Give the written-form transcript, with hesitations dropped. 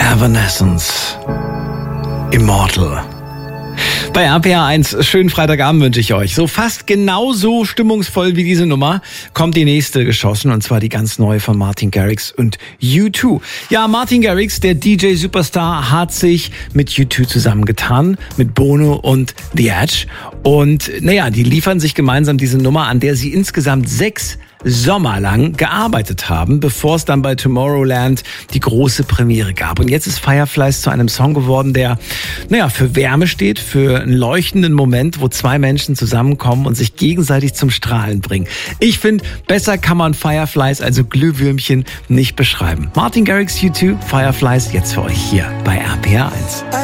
Evanescence. Immortal. Bei RPA 1, schönen Freitagabend wünsche ich euch. So fast genauso stimmungsvoll wie diese Nummer kommt die nächste geschossen, und zwar die ganz neue von Martin Garrix und U2. Ja, Martin Garrix, der DJ-Superstar, hat sich mit U2 zusammengetan, mit Bono und The Edge. Und die liefern sich gemeinsam diese Nummer, an der sie insgesamt 6 Sommer lang gearbeitet haben, bevor es dann bei Tomorrowland die große Premiere gab. Und jetzt ist Fireflies zu einem Song geworden, der für Wärme steht, für einen leuchtenden Moment, wo 2 Menschen zusammenkommen und sich gegenseitig zum Strahlen bringen. Ich finde, besser kann man Fireflies, also Glühwürmchen, nicht beschreiben. Martin Garrix, U2, Fireflies, jetzt für euch hier bei RPA 1.